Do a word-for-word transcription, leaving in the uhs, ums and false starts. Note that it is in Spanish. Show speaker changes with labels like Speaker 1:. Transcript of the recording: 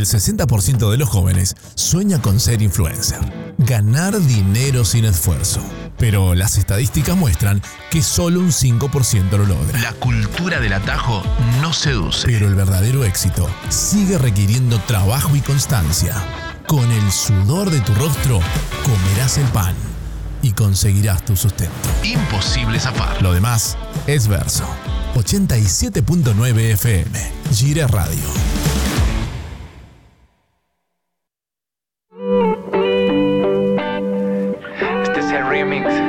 Speaker 1: el sesenta por ciento de los jóvenes sueña con ser influencer. Ganar dinero sin esfuerzo. Pero las estadísticas muestran que solo un cinco por ciento lo logra.
Speaker 2: La cultura del atajo no seduce.
Speaker 1: Pero el verdadero éxito sigue requiriendo trabajo y constancia. Con el sudor de tu rostro comerás el pan y conseguirás tu sustento.
Speaker 2: Imposible zafar.
Speaker 1: Lo demás es verso. ochenta y siete punto nueve F M. Gire Radio.